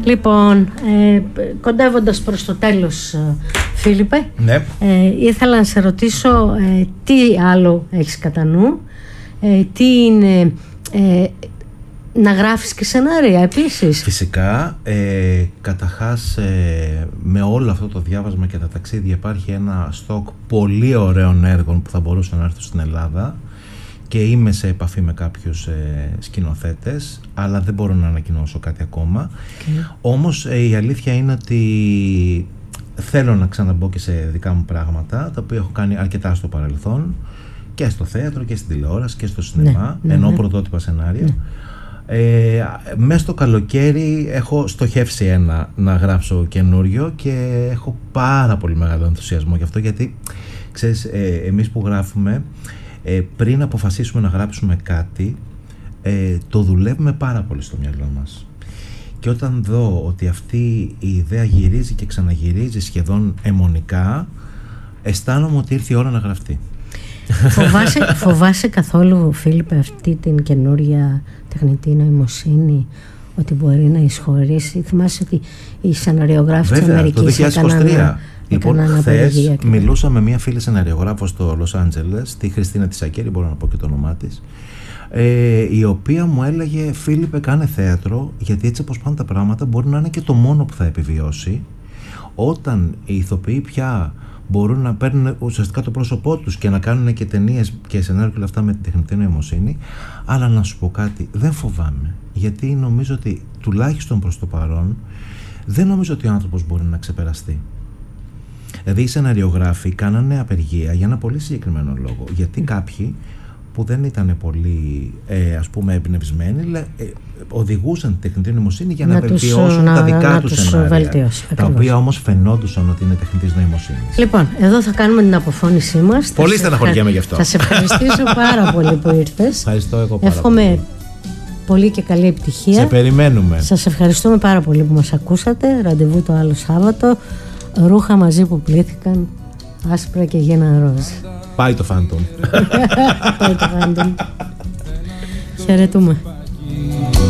Λοιπόν, κοντεύοντας προς το τέλος, Φίλιππε, ναι. Ήθελα να σε ρωτήσω τι άλλο έχεις κατά νου, τι είναι να γράφεις και σενάρια επίσης. Φυσικά, καταρχάς με όλο αυτό το διάβασμα και τα ταξίδια υπάρχει ένα στόκ πολύ ωραίων έργων που θα μπορούσαν να έρθουν στην Ελλάδα και είμαι σε επαφή με κάποιους σκηνοθέτες, αλλά δεν μπορώ να ανακοινώσω κάτι ακόμα. Όμως η αλήθεια είναι ότι θέλω να ξαναμπω και σε δικά μου πράγματα, τα οποία έχω κάνει αρκετά στο παρελθόν και στο θέατρο και στην τηλεόραση και στο σινεμά, ενώ πρωτότυπα σενάρια. Μέσα στο καλοκαίρι έχω στοχεύσει ένα να γράψω καινούριο και έχω πάρα πολύ μεγάλο ενθουσιασμό γι' αυτό, γιατί ξέρεις, εμείς που γράφουμε, πριν αποφασίσουμε να γράψουμε κάτι, το δουλεύουμε πάρα πολύ στο μυαλό μας, και όταν δω ότι αυτή η ιδέα γυρίζει και ξαναγυρίζει σχεδόν αιμονικά, αισθάνομαι ότι ήρθε η ώρα να γραφτεί. Φοβάσαι καθόλου, Φίλιππε, αυτή την καινούρια τεχνητή νοημοσύνη, ότι μπορεί να εισχωρήσει? Θυμάσαι ότι οι σεναριογράφοι της Αμερικής έκαναν... Λοιπόν, χθες μιλούσα με μια φίλη σεναριογράφο στο Λος Άντζελες, τη Χριστίνα Τισακέρη, μπορώ να πω και το όνομά της, η οποία μου έλεγε: Φίλιππε, κάνε θέατρο, γιατί έτσι όπως πάνε τα πράγματα μπορεί να είναι και το μόνο που θα επιβιώσει, όταν οι ηθοποιοί πια μπορούν να παίρνουν ουσιαστικά το πρόσωπό τους και να κάνουν και ταινίες και σενάριο και όλα αυτά με την τεχνητή νοημοσύνη. Αλλά να σου πω κάτι, δεν φοβάμαι, γιατί νομίζω ότι τουλάχιστον προς το παρόν δεν νομίζω ότι ο άνθρωπος μπορεί να ξεπεραστεί. Δηλαδή οι σεναριογράφοι κάνανε απεργία για ένα πολύ συγκεκριμένο λόγο, γιατί κάποιοι που δεν ήταν πολύ ας πούμε εμπνευσμένοι οδηγούσαν την τεχνητή νοημοσύνη για να βελτιώσουν τα δικά τους σενάρια, τα οποία όμως φαινόντουσαν ότι είναι τεχνητής νοημοσύνης. Λοιπόν, εδώ θα κάνουμε την αποφώνησή μας. Πολύ στεναχωριέμαι γι' αυτό. Θα σε ευχαριστήσω πάρα πολύ που ήρθες. Ευχαριστώ εγώ πάρα Εύχομαι πολύ και καλή επιτυχία. Σε περιμένουμε. Σας ευχαριστούμε πάρα πολύ που μας ακούσατε. Ραντεβού το άλλο Σάββατο. Ρούχα μαζί που πλήθηκαν, άσπρα και γίναν ροζ. Πάει το Phantom. Πάει το Phantom. Χαιρετούμε.